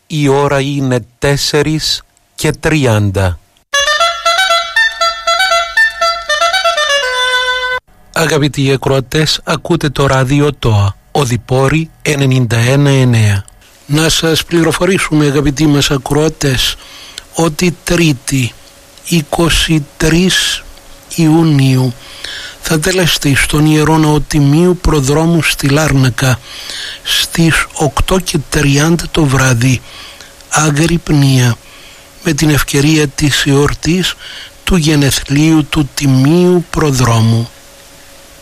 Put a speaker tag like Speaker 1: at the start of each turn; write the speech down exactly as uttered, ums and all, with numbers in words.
Speaker 1: Η ώρα είναι τέσσερις και τριάντα. Αγαπητοί ακροατές, ακούτε το ράδιο ΤΟΑ, Οδυπόρη ενενήντα ένα εννέα. Να σας πληροφορήσουμε, αγαπητοί μας ακροατές, ότι Τρίτη είκοσι τρεις Ιουνίου θα τελεστεί στον Ιερό Ναό Τιμίου Προδρόμου στη Λάρνακα στις οκτώ και τριάντα το βράδυ αγρυπνία με την ευκαιρία της εορτής του γενεθλίου του Τιμίου Προδρόμου.